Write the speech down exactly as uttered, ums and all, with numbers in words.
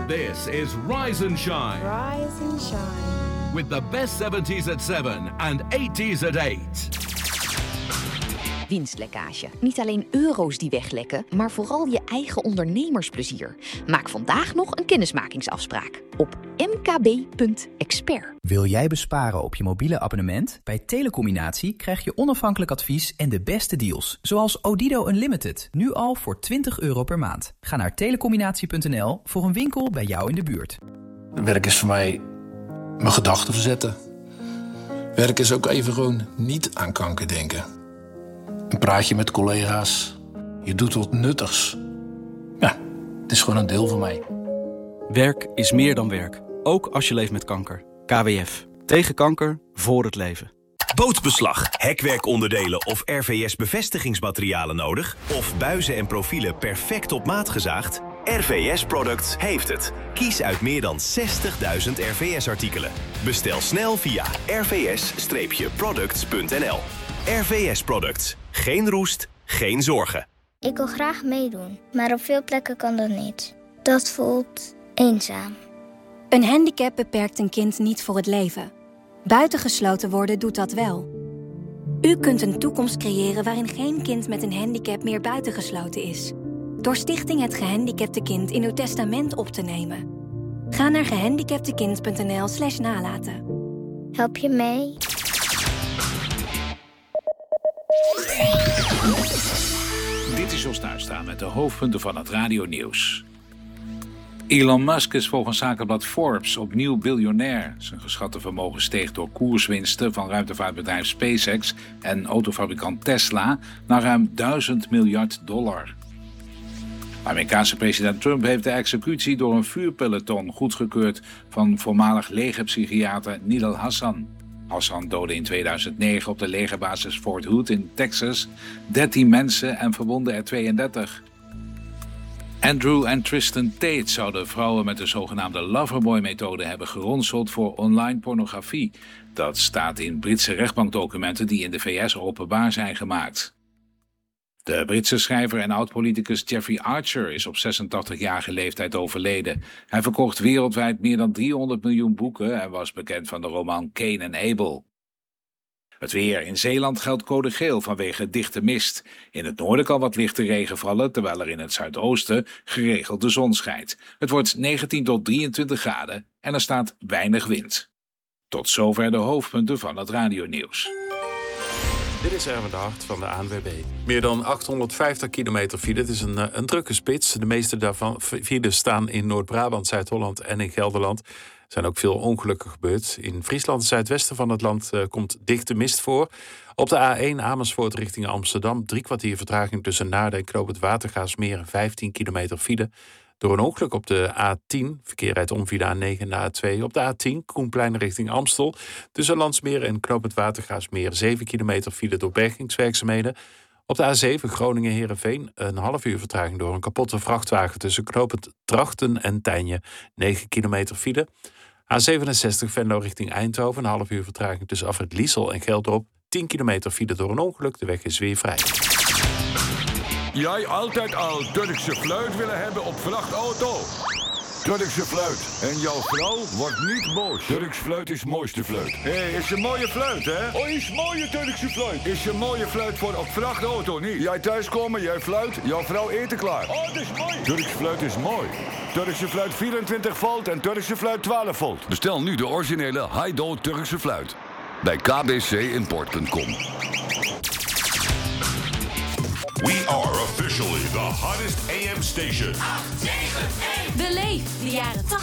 This is Rise and Shine. Rise and shine. With the best seventies at seven and eighties at eight. Winstlekkage. Niet alleen euro's die weglekken, maar vooral je eigen ondernemersplezier. Maak vandaag nog een kennismakingsafspraak op m k b punt expert. Wil jij besparen op je mobiele abonnement? Bij Telecombinatie krijg je onafhankelijk advies en de beste deals. Zoals Odido Unlimited, nu al voor twintig euro per maand. Ga naar telecombinatie punt n l voor een winkel bij jou in de buurt. Werk is voor mij mijn gedachten verzetten. Werk is ook even gewoon niet aan kanker denken. Een praatje met collega's. Je doet wat nuttigs. Ja, het is gewoon een deel van mij. Werk is meer dan werk. Ook als je leeft met kanker. K W F. Tegen kanker, voor het leven. Bootbeslag, hekwerkonderdelen of R V S-bevestigingsmaterialen nodig? Of buizen en profielen perfect op maat gezaagd? R V S Products heeft het. Kies uit meer dan zestigduizend R V S-artikelen. Bestel snel via r v s products punt n l. R V S Products. Geen roest, geen zorgen. Ik wil graag meedoen, maar op veel plekken kan dat niet. Dat voelt eenzaam. Een handicap beperkt een kind niet voor het leven. Buitengesloten worden doet dat wel. U kunt een toekomst creëren waarin geen kind met een handicap meer buitengesloten is. Door Stichting Het Gehandicapte Kind in uw testament op te nemen. Ga naar gehandicaptekind punt n l slash nalaten. Help je mee? Dit is Jos Nuistra met de hoofdpunten van het radionieuws. Elon Musk is volgens zakenblad Forbes opnieuw biljonair. Zijn geschatte vermogen steeg door koerswinsten van ruimtevaartbedrijf SpaceX en autofabrikant Tesla naar ruim duizend miljard dollar. Amerikaanse president Trump heeft de executie door een vuurpeloton goedgekeurd van voormalig legerpsychiater Nidal Hassan. Hassan doodde in tweeduizend negen op de legerbasis Fort Hood in Texas dertien mensen en verwondde er tweeëndertig. Andrew en Tristan Tate zouden vrouwen met de zogenaamde Loverboy-methode hebben geronseld voor online pornografie. Dat staat in Britse rechtbankdocumenten die in de V S openbaar zijn gemaakt. De Britse schrijver en oud-politicus Jeffrey Archer is op zesentachtigjarige leeftijd overleden. Hij verkocht wereldwijd meer dan driehonderd miljoen boeken en was bekend van de roman Cain en Abel. Het weer. In Zeeland geldt code geel vanwege dichte mist. In het noorden kan wat lichte regen vallen, terwijl er in het zuidoosten geregeld de zon schijnt. Het wordt negentien tot drieëntwintig graden en er staat weinig wind. Tot zover de hoofdpunten van het radionieuws. Dit is Erwin de Hart van de A N W B. Meer dan achthonderdvijftig kilometer file. Het is een, een drukke spits. De meeste daarvan files staan in Noord-Brabant, Zuid-Holland en in Gelderland. Er zijn ook veel ongelukken gebeurd. In Friesland, het zuidwesten van het land, uh, komt dichte mist voor. Op de A één Amersfoort richting Amsterdam. Drie kwartier vertraging tussen Naarden en Knoop het Watergaasmeer. vijftien kilometer file. Door een ongeluk op de A tien, verkeer rijdt om via de A negen en de A twee. Op de A tien, Koenplein richting Amstel. Tussen Landsmeer en Knoop het Watergaasmeer zeven kilometer file door bergingswerkzaamheden. Op de A zeven, Groningen-Heerenveen, een half uur vertraging door een kapotte vrachtwagen tussen Knoop het Drachten en Tijnje. negen kilometer file. A zevenenzestig, Venlo richting Eindhoven, een half uur vertraging tussen Afrit Liesel en Geldrop. tien kilometer file door een ongeluk, de weg is weer vrij. Jij altijd al Turkse fluit willen hebben op vrachtauto? Turkse fluit. En jouw vrouw wordt niet boos. Turks fluit is mooiste fluit. Hé, hey, is een mooie fluit, hè? Oh, is mooie Turkse fluit. Is een mooie fluit voor op vrachtauto, niet? Jij thuiskomen, jij fluit, jouw vrouw eten klaar. Oh, dat is mooi. Turks fluit is mooi. Turkse fluit vierentwintig volt en Turkse fluit twaalf volt. Bestel nu de originele Haido Turkse fluit. Bij k b c import punt com. We are officially the hottest A M station. Beleef de jaren tachtig.